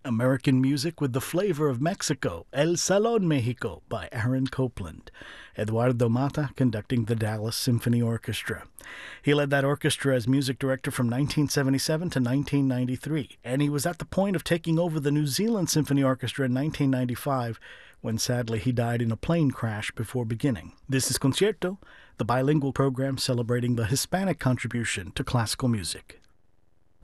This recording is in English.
American Music with the Flavor of Mexico, El Salón Mexico by Aaron Copland. Eduardo Mata conducting the Dallas Symphony Orchestra. He led that orchestra as music director from 1977 to 1993, and he was at the point of taking over the New Zealand Symphony Orchestra in 1995 when sadly he died in a plane crash before beginning. This is Concierto, the bilingual program celebrating the Hispanic contribution to classical music.